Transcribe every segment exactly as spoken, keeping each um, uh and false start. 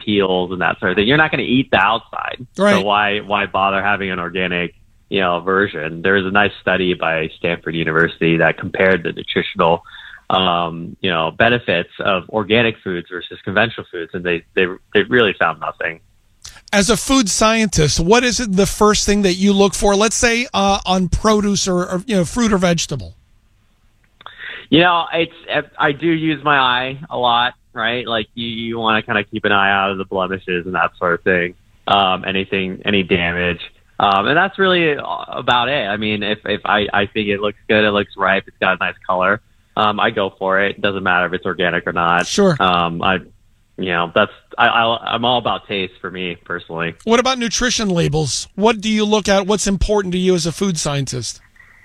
peels and that sort of thing. You're not going to eat the outside. Right. So why why bother having an organic, you know, version? There was a nice study by Stanford University that compared the nutritional, um, you know, benefits of organic foods versus conventional foods, and they they they really found nothing. As a food scientist, what is it the first thing that you look for? Let's say uh, on produce or, or you know, fruit or vegetable. You know, it's I do use my eye a lot, right? Like you, you want to kind of keep an eye out of the blemishes and that sort of thing. Um, anything, any damage, um, and that's really about it. I mean, if if I, I think it looks good, it looks ripe, it's got a nice color, um, I go for it. It doesn't matter if it's organic or not. Sure. Um, I, you know, that's I, I I'm all about taste for me personally. What about nutrition labels? What do you look at? What's important to you as a food scientist?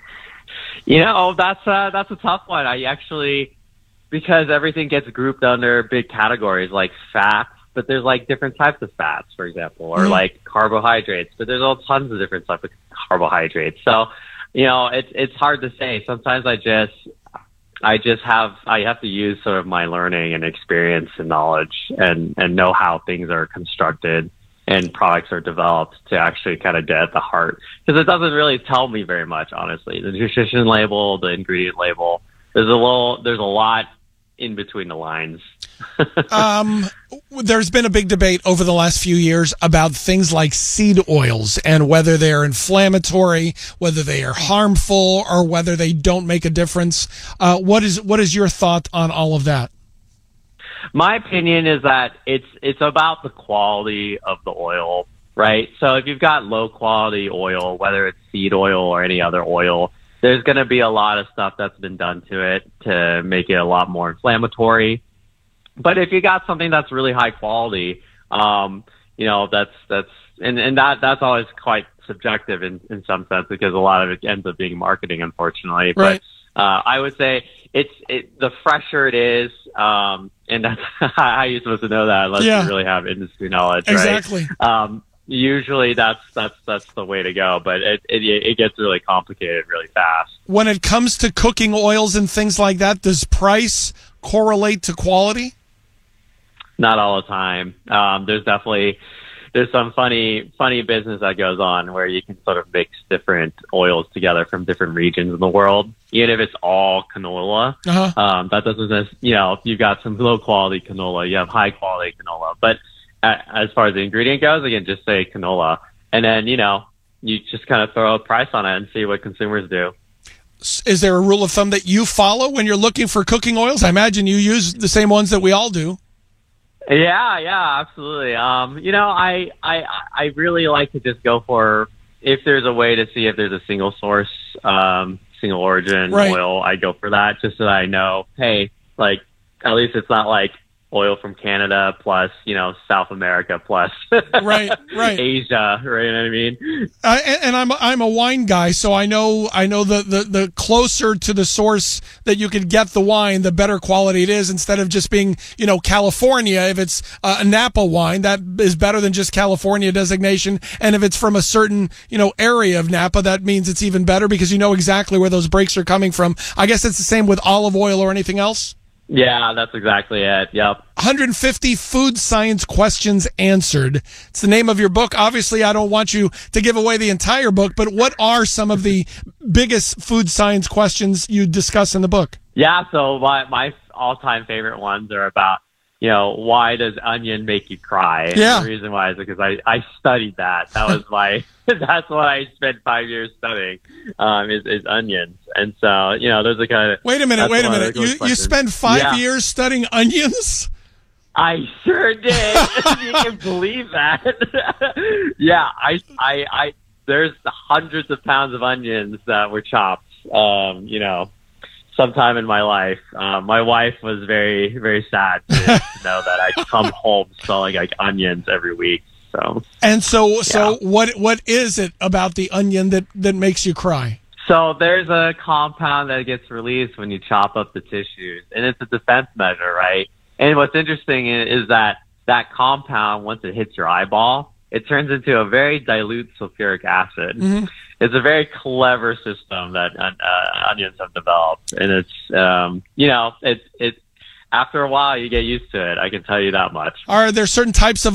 You know, that's uh, that's a tough one. I actually, because everything gets grouped under big categories like fats, but there's like different types of fats, for example, or mm. like carbohydrates, but there's all tons of different types of carbohydrates. So, you know, it's it's hard to say. Sometimes I just I just have I have to use sort of my learning and experience and knowledge and and know how things are constructed and products are developed to actually kind of get at the heart, because it doesn't really tell me very much, honestly. The nutrition label, the ingredient label, there's a little, there's a lot in between the lines. um, there's been a big debate over the last few years about things like seed oils and whether they're inflammatory, whether they are harmful, or whether they don't make a difference. Uh, what is what is your thought on all of that? My opinion is that it's it's about the quality of the oil, right? So if you've got low quality oil, whether it's seed oil or any other oil, there's going to be a lot of stuff that's been done to it to make it a lot more inflammatory. But if you got something that's really high quality, um, you know, that's that's and, and that that's always quite subjective in, in some sense, because a lot of it ends up being marketing, unfortunately. Right. But uh, I would say it's it, the fresher it is, um, and that's how are you supposed to know that unless yeah. you really have industry knowledge, exactly. right? Um, usually that's that's that's the way to go, but it, it it gets really complicated really fast. When it comes to cooking oils and things like that, does price correlate to quality? Not all the time. Um, there's definitely there's some funny funny business that goes on where you can sort of mix different oils together from different regions of the world, even if it's all canola. Uh-huh. Um, that doesn't, you know, if you've got some low quality canola, you have high quality canola. But uh, as far as the ingredient goes, again, just say canola, and then you know you just kind of throw a price on it and see what consumers do. Is there a rule of thumb that you follow when you're looking for cooking oils? I imagine you use the same ones that we all do. Yeah, yeah, absolutely. Um, you know, I, I, I really like to just go for, if there's a way to see if there's a single source, um, single origin right. oil, I go for that just so that I know, hey, like, at least it's not like oil from Canada plus, you know, South America plus right, right. Asia, right? You know what I mean? Uh, and, and I'm I'm a wine guy, so I know I know the, the, the closer to the source that you could get the wine, the better quality it is. Instead of just being, you know, California, if it's uh, a Napa wine, that is better than just California designation. And if it's from a certain, you know, area of Napa, that means it's even better because you know exactly where those breaks are coming from. I guess it's the same with olive oil or anything else. Yeah, that's exactly it. Yep. one hundred fifty food science questions answered. It's the name of your book. Obviously, I don't want you to give away the entire book, but what are some of the biggest food science questions you discuss in the book? Yeah, so my, my all-time favorite ones are about, you know, why does onion make you cry? Yeah. And the reason why is because I, I studied that. That was my, that's what I spent five years studying, um, is, is onions. And so, you know, those are kind of... Wait a minute, wait a minute. You, you spent five yeah. years studying onions? I sure did. You can believe that. yeah, I, I, I, there's hundreds of pounds of onions that were chopped, um, you know, sometime in my life. Uh, my wife was very, very sad to, to know that I come home smelling like onions every week. So, and so, yeah. so what, what is it about the onion that, that makes you cry? So there's a compound that gets released when you chop up the tissues, and it's a defense measure, right? And what's interesting is that that compound, once it hits your eyeball, it turns into a very dilute sulfuric acid. Mm-hmm. It's a very clever system that uh, onions have developed, and it's um, you know, it's it. After a while, you get used to it. I can tell you that much. Are there certain types of